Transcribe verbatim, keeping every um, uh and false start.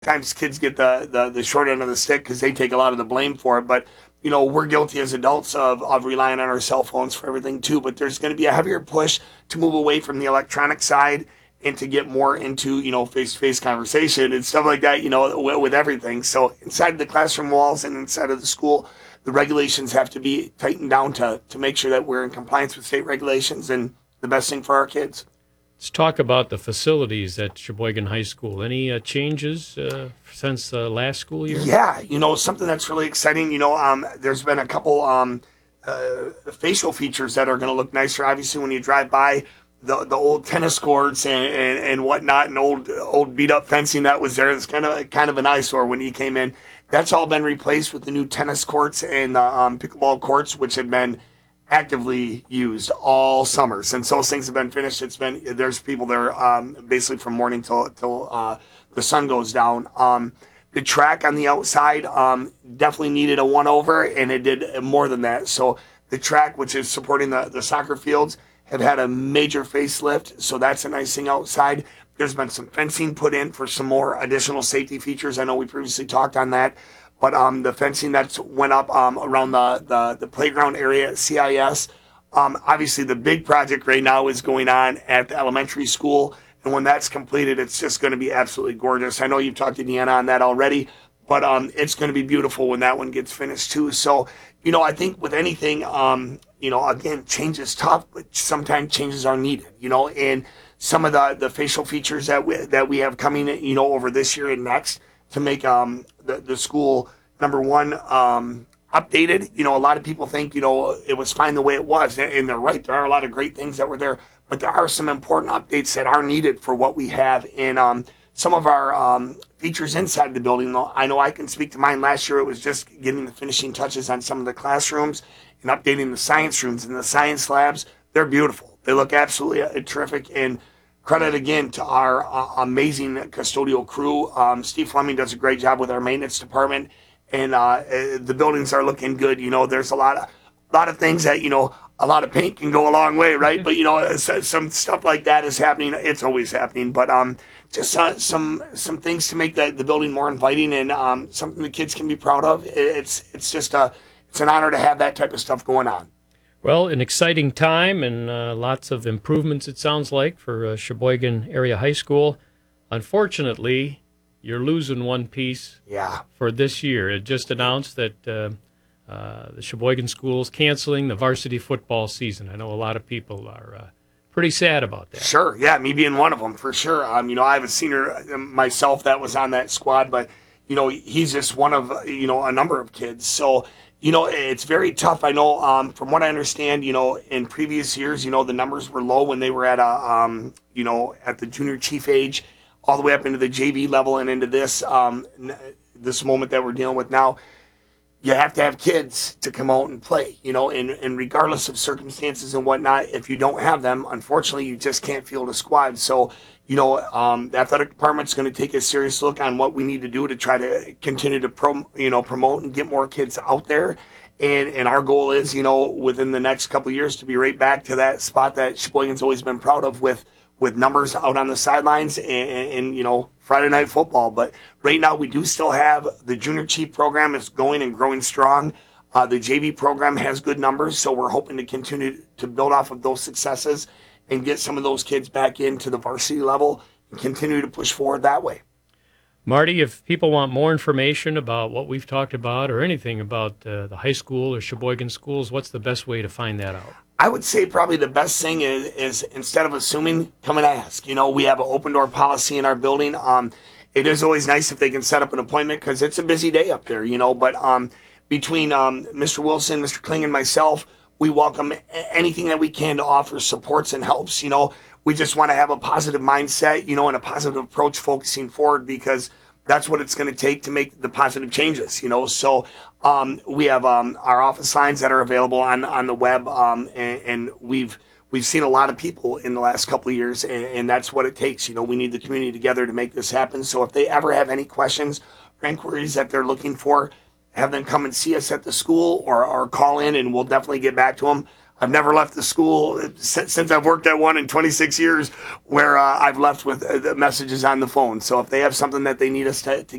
Times kids get the, the, the short end of the stick because they take a lot of the blame for it. But, you know, we're guilty as adults of, of relying on our cell phones for everything too. But there's going to be a heavier push to move away from the electronic side and to get more into, you know, face-to-face conversation and stuff like that, you know, with, with everything. So inside the classroom walls and inside of the school, the regulations have to be tightened down to, to make sure that we're in compliance with state regulations and the best thing for our kids. Let's talk about the facilities at Sheboygan High School. Any uh, changes uh, since uh, last school year? Yeah, you know, something that's really exciting, you know, um, there's been a couple um, uh, facial features that are going to look nicer. Obviously, when you drive by the the old tennis courts and, and, and whatnot and old old beat-up fencing that was there, it's kind of, kind of an eyesore when you came in. That's all been replaced with the new tennis courts and the um, pickleball courts, which have been actively used all summer since those things have been finished. It's been there's people there um, basically from morning till till uh, the sun goes down. Um, the track on the outside um, definitely needed a one over, and it did more than that. So the track, which is supporting the, the soccer fields, have had a major facelift. So that's a nice thing outside. There's been some fencing put in for some more additional safety features. I know we previously talked on that. But um, the fencing that's went up um, around the, the, the playground area at C I S, um, obviously the big project right now is going on at the elementary school. And when that's completed, it's just going to be absolutely gorgeous. I know you've talked to Deanna on that already, but um, it's going to be beautiful when that one gets finished too. So, you know, I think with anything, um, you know, again, change is tough, but sometimes changes are needed, you know, and some of the, the facial features that we, that we have coming, you know, over this year and next, to make um, the, the school, number one, um, updated. You know, a lot of people think, you know, it was fine the way it was, and they're right. There are a lot of great things that were there, but there are some important updates that are needed for what we have in um, some of our um, features inside the building. I know I can speak to mine. Last year, it was just getting the finishing touches on some of the classrooms and updating the science rooms and the science labs. They're beautiful. They look absolutely uh, terrific, and credit again to our uh, amazing custodial crew. Um, Steve Fleming does a great job with our maintenance department, and uh, the buildings are looking good. You know, there's a lot of a lot of things that, you know, a lot of paint can go a long way, right? But, you know, some stuff like that is happening. It's always happening. But um, just uh, some some things to make the, the building more inviting and um, something the kids can be proud of. It's it's just a it's an honor to have that type of stuff going on. Well, an exciting time and uh, lots of improvements, it sounds like, for uh, Sheboygan Area High School. Unfortunately, you're losing one piece yeah. for this year. It just announced that uh, uh, the Sheboygan School's canceling the varsity football season. I know a lot of people are uh, pretty sad about that. Sure, yeah, me being one of them, for sure. Um, you know, I have a senior myself that was on that squad, but, you know, he's just one of, you know, a number of kids. So, you know, it's very tough. I know um, from what I understand, you know, in previous years, you know, the numbers were low when they were at a, um, you know, at the junior chief age, all the way up into the J V level and into this, um, this moment that we're dealing with now. You have to have kids to come out and play, you know, and, and regardless of circumstances and whatnot, if you don't have them, unfortunately, you just can't field a squad. So, you know, um, the athletic department's going to take a serious look on what we need to do to try to continue to, prom- you know, promote and get more kids out there. And and our goal is, you know, within the next couple of years to be right back to that spot that Sheboygan's always been proud of with with numbers out on the sidelines and, and, you know, Friday night football. But right now we do still have the junior chief program is going and growing strong. Uh, the J V program has good numbers, so we're hoping to continue to build off of those successes and get some of those kids back into the varsity level and continue to push forward that way. Marty, if people want more information about what we've talked about or anything about uh, the high school or Sheboygan schools, what's the best way to find that out? I would say probably the best thing is, is instead of assuming, come and ask. You know, we have an open door policy in our building. Um, it is always nice if they can set up an appointment because it's a busy day up there, you know. But um, between um, Mister Wilson, Mister Kling, and myself, we welcome anything that we can to offer supports and helps. You know, we just want to have a positive mindset, you know, and a positive approach focusing forward because that's what it's going to take to make the positive changes, you know. So um, we have um, our office lines that are available on on the web, um, and, and we've we've seen a lot of people in the last couple of years, and, and that's what it takes. You know, we need the community together to make this happen. So if they ever have any questions or inquiries that they're looking for, have them come and see us at the school or, or call in, and we'll definitely get back to them. I've never left the school since, since I've worked at one in twenty-six years where uh, I've left with uh, the messages on the phone. So if they have something that they need us to, to